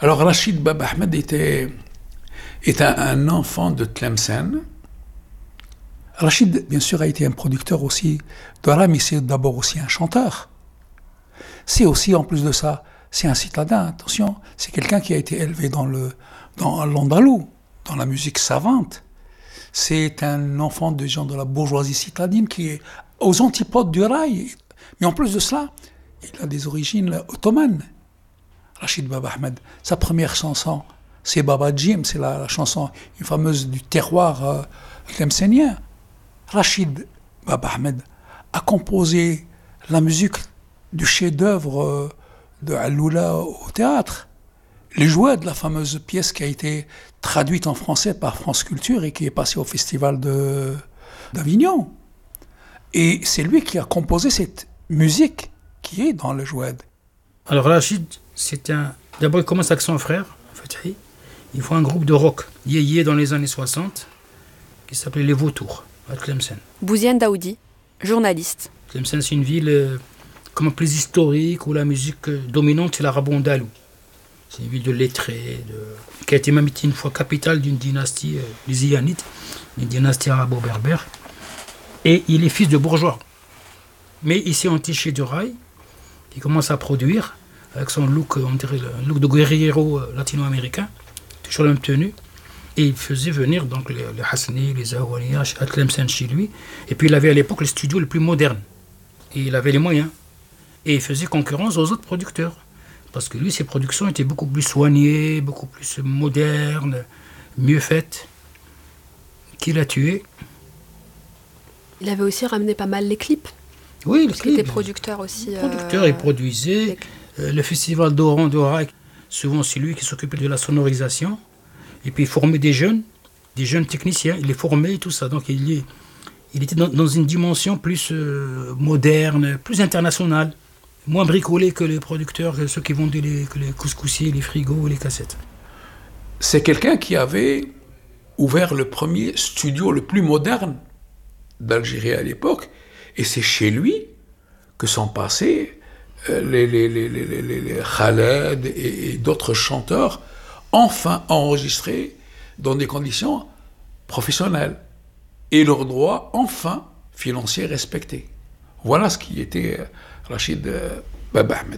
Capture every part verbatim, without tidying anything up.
Alors Rachid Baba Ahmed était, était un enfant de Tlemcen. Rachid, bien sûr, a été un producteur aussi de rap, mais c'est d'abord aussi un chanteur. C'est aussi, en plus de ça, c'est un citadin, attention, c'est quelqu'un qui a été élevé dans, le, dans l'andalou, dans la musique savante. C'est un enfant de gens de la bourgeoisie citadine qui est aux antipodes du rail. Mais en plus de cela, il a des origines ottomanes. Rachid Baba Ahmed, sa première chanson, c'est Baba Jim, c'est la, la chanson une fameuse du terroir euh, tlemcenien. Rachid Baba Ahmed a composé la musique du chef-d'œuvre euh, de Alloula au théâtre. Les jouets de la fameuse pièce qui a été traduite en français par France Culture et qui est passée au festival de, d'Avignon. Et c'est lui qui a composé cette musique qui est dans le jouet. Alors Rachid, c'est un... D'abord, il commence avec son frère, Fatih. Ils font un groupe de rock, yéyé dans les années soixante, qui s'appelait Les Vautours, à Tlemcen. Bouziane Daoudi, journaliste. Tlemcen, c'est une ville euh, comme plus historique, où la musique euh, dominante, c'est l'arabe andalou. C'est une ville de lettrés, de... qui a été même été une fois capitale d'une dynastie, euh, les Iyanites, une dynastie arabo-berbère. Et il est fils de bourgeois. Mais ici, en Tiché du Rail, il commence à produire avec son look, on dirait, un look de guerriero latino-américain, toujours la même tenue. Et il faisait venir donc les, les Hassani, les Zaouania, à Tlemcen chez lui. Et puis il avait à l'époque le studio le plus moderne. Et il avait les moyens. Et il faisait concurrence aux autres producteurs. Parce que lui, ses productions étaient beaucoup plus soignées, beaucoup plus modernes, mieux faites. Qu'il a tué. Il avait aussi ramené pas mal les clips. Oui, parce qu'il était producteur aussi. Producteur, euh, il produisait. Euh, le festival d'Oran d'Oraï, souvent c'est lui qui s'occupait de la sonorisation. Et puis il formait des jeunes, des jeunes techniciens, il les formait et tout ça. Donc il, est, il était dans, dans une dimension plus euh, moderne, plus internationale, moins bricolé que les producteurs, que ceux qui vendaient les, que les couscoussiers, les frigos, les cassettes. C'est quelqu'un qui avait ouvert le premier studio le plus moderne d'Algérie à l'époque. Et c'est chez lui que sont passés euh, les, les, les, les, les, les Khaled et, et d'autres chanteurs, enfin enregistrés dans des conditions professionnelles et leurs droits enfin financiers respectés. Voilà ce qui était euh, Rachid euh, Baba Ahmed.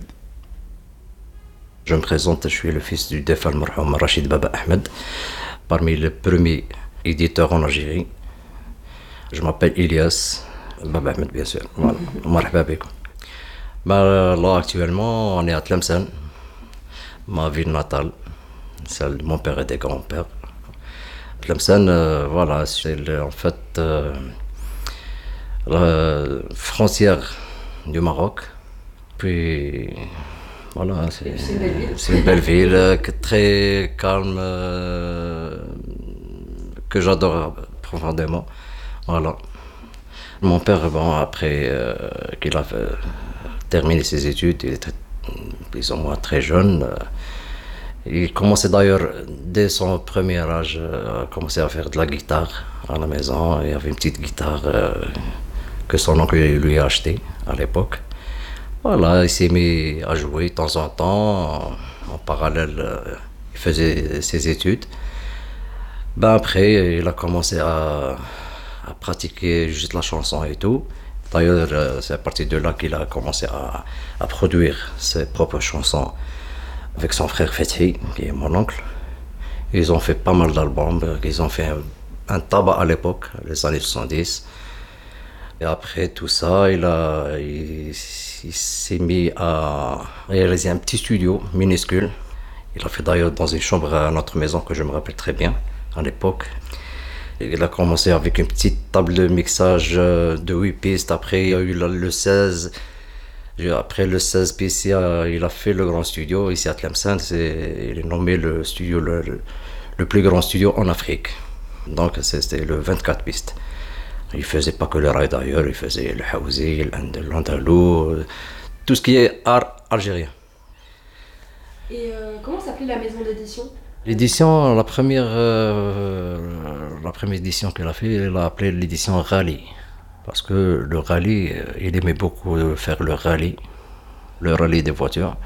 Je me présente, je suis le fils du défunt Marhoum Rachid Baba Ahmed, parmi les premiers éditeurs en Algérie. Je m'appelle Ilyas Baba Ahmed, bien sûr. Voilà. Marhaba bikoum. Bah, là, actuellement, on est à Tlemcen, ma ville natale, celle de mon père et des grands-pères. Tlemcen, euh, voilà, c'est le, en fait euh, la frontière du Maroc. Puis, voilà, c'est, c'est, une, belle ville. C'est une belle ville, euh, très calme, euh, que j'adore profondément. Voilà. Mon père, bon, après euh, qu'il a fait, terminé ses études, il était plus ou moins très jeune. Euh, il commençait d'ailleurs, dès son premier âge, euh, à commencer à faire de la guitare à la maison. Il y avait une petite guitare euh, que son oncle lui a achetée à l'époque. Voilà, il s'est mis à jouer de temps en temps. En, en parallèle, euh, il faisait ses études. Ben après, il a commencé à... à pratiquer juste la chanson et tout. D'ailleurs, c'est à partir de là qu'il a commencé à, à produire ses propres chansons avec son frère Fethi, qui est mon oncle. Ils ont fait pas mal d'albums, ils ont fait un, un tabac à l'époque, les années soixante-dix. Et après tout ça, il, a, il, il s'est mis à réaliser un petit studio minuscule. Il a fait d'ailleurs dans une chambre à notre maison que je me rappelle très bien à l'époque. Il a commencé avec une petite table de mixage de huit pistes. Après, il y a eu le seize. Après le seize pistes, il a fait le grand studio ici à Tlemcen. C'est, il est nommé le studio le, le, le plus grand studio en Afrique. Donc c'était le vingt-quatre pistes. Il faisait pas que le rail d'ailleurs, il faisait le haouzi, l'andalou, tout ce qui est art algérien. Et euh, comment s'appelait la maison d'édition ? L'édition, la première, euh, la première édition qu'elle a fait, elle l'a appelée l'édition Rallye. Parce que le rallye, il aimait beaucoup faire le rallye, le rallye des voitures.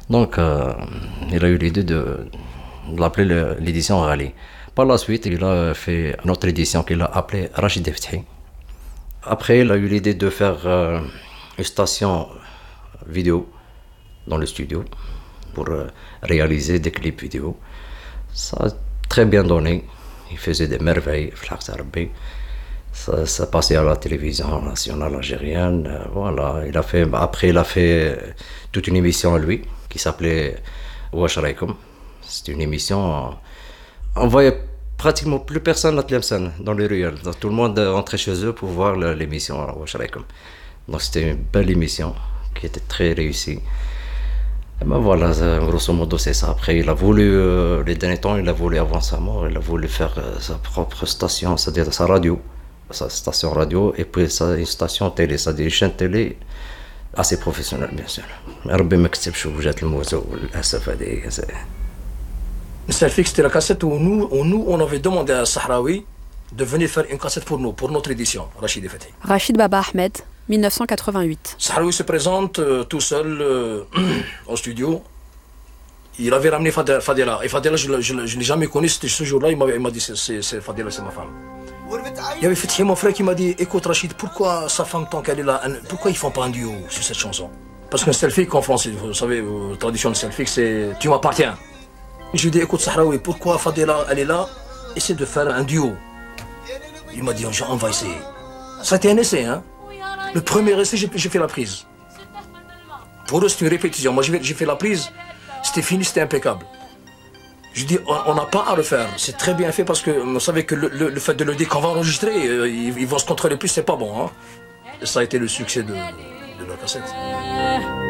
Donc, euh, il a eu l'idée de, de l'appeler le- l'édition Rally. Par la suite, il a fait une autre édition qu'il a appelée Rachid Fethi. Après, il a eu l'idée de faire euh, une station vidéo dans le studio pour euh, réaliser des clips vidéo. Ça a très bien donné. Il faisait des merveilles. Ça, ça passait à la télévision nationale algérienne. Euh, voilà. Il a fait, après, il a fait euh, toute une émission à lui qui s'appelait Wash Raykum. C'était une émission. Euh, on voyait pratiquement plus personne à Tlemcen dans les ruelles. Donc, tout le monde rentrait chez eux pour voir le- l'émission Wash Raykum. Donc c'était une belle émission qui était très réussie. Et ben voilà, ça, grosso modo c'est ça. Après il a voulu, euh, les derniers temps, il a voulu avant sa mort, il a voulu faire euh, sa propre station, c'est-à-dire sa radio, sa station radio, et puis sa, une station télé, c'est-à-dire une chaîne télé assez professionnelle bien sûr. ربي ما كتبش وجات الموت وللاسف هذه. Selfix, c'était la cassette où nous, où nous, on avait demandé à Sahraoui de venir faire une cassette pour nous, pour notre édition, Rachid Fethi. Rachid Baba Ahmed, mille neuf cent quatre-vingt-huit. Sahraoui se présente euh, tout seul euh, au studio. Il avait ramené Fadela. Fadela. Et Fadela, je ne l'ai jamais connu, c'était ce jour-là, il m'a il m'a dit c'est c'est Fadela, c'est ma femme. Il y avait Fethi, mon frère, qui m'a dit écoute Rachid, pourquoi sa femme, tant qu'elle est là, un- pourquoi ils font pas un duo sur cette chanson? Parce qu'un selfie en français, vous savez, euh, la tradition de selfie, c'est tu m'appartiens. Je lui ai dit écoute Sahraoui, pourquoi Fadela, elle est là, essaie de faire un duo. Il m'a dit on va essayer. Ça a été un essai, hein. Le premier essai, j'ai j'ai fait la prise. Pour eux, c'est une répétition. Moi, j'ai j'ai fait la prise, c'était fini, c'était impeccable. Je dis, on n'a pas à refaire. C'est très bien fait parce que vous savez que le, le, le fait de le dire qu'on va enregistrer, euh, ils, ils vont se contrôler plus, c'est pas bon. Hein. Et ça a été le succès de, de la cassette.